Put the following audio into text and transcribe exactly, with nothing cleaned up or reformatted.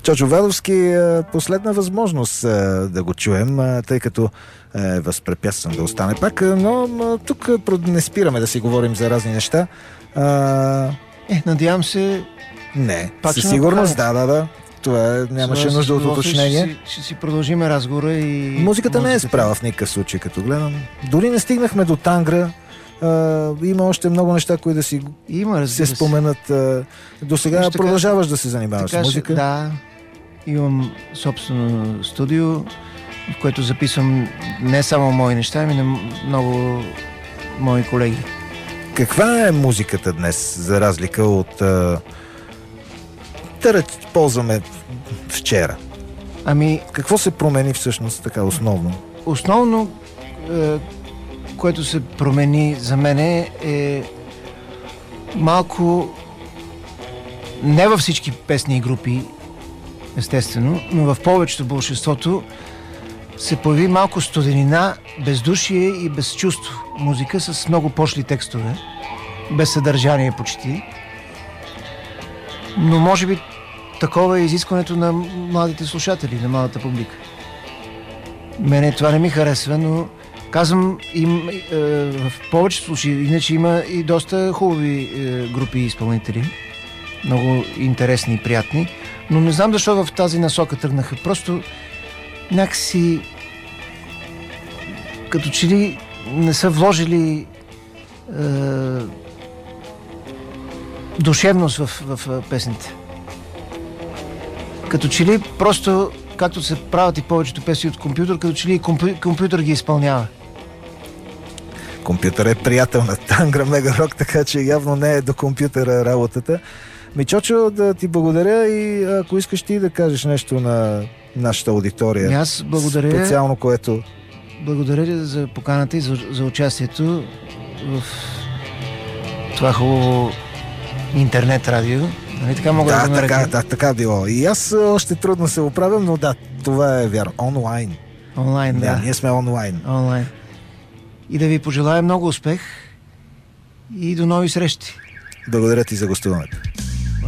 Чочо Вадовски, последна възможност да го чуем, тъй като е възпрепятстван да остане пак, но тук не спираме да си говорим за разни неща. Е, надявам се... Не, със сигурност, да, да, да. Това нямаше Сега нужда от уточнение. Ще, ще, ще си продължим разговора и... Музиката, музиката не е справа в никакъв случай, като гледам. Дори не стигнахме до Тангра. Uh, има още много неща, които да си има, се споменат. Uh, до сега така, продължаваш да се занимаваш с музика? Да, имам собствено студио, в което записвам не само мои неща, ами на много мои колеги. Каква е музиката днес, за разлика от uh, да ползваме вчера? Ами... Какво се промени всъщност така основно? Основно е, което се промени за мен е малко, не във всички песни и групи, естествено, но в повечето, большинството се появи малко студенина, бездушие и безчувство. Музика с много пошли текстове, без съдържание почти. Но може би такова е изискването на младите слушатели, на младата публика. Мене това не ми харесва, но казвам, им, е, в повечето случаи, иначе има и доста хубави е, групи изпълнители, много интересни и приятни, но не знам защо в тази насока тръгнаха. Просто някакси като че ли не са вложили е, душевност в, в, в песните. Като че ли просто, както се правят и повечето песни от компютър, като че ли компю, компютър ги изпълнява. Компютър е приятел на Тангра Мега Рок, така че явно не е до компютъра работата. Мичочо, да ти благодаря и ако искаш ти да кажеш нещо на нашата аудитория. И аз благодаря. Специално, което... Благодаря за поканата и за, за участието в това хубаво интернет радио. Нали така мога да, да, да така, да, така било. И аз още трудно се оправям, но да, това е вярно. Онлайн. Онлайн, да. да. Ние сме онлайн. Онлайн. И да ви пожелая много успех и до нови срещи. Благодаря ти за гостуването.